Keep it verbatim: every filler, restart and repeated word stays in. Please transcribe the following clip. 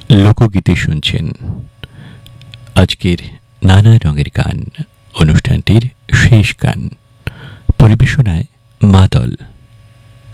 লোকগীতি শুনছেন। আজকের নানা রঙের গান অনুষ্ঠানটির শেষ গান পরিবেশনায় মাদল।